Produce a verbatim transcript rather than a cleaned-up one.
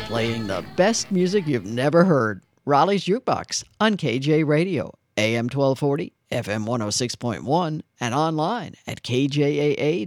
playing the best music you've never heard. Raleigh's Jukebox on K J Radio, A M twelve forty, F M one oh six point one, and online at K J A A